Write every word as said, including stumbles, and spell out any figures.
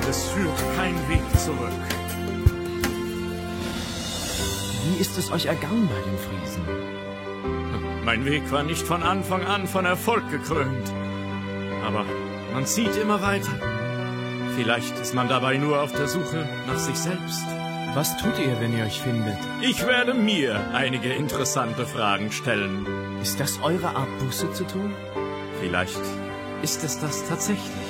es führt kein Weg zurück. Wie ist es euch ergangen bei den Friesen? Mein Weg war nicht von Anfang an von Erfolg gekrönt. Aber man zieht immer weiter. Vielleicht ist man dabei nur auf der Suche nach sich selbst. Was tut ihr, wenn ihr euch findet? Ich werde mir einige interessante Fragen stellen. Ist das eure Art, Buße zu tun? Vielleicht ist es das tatsächlich.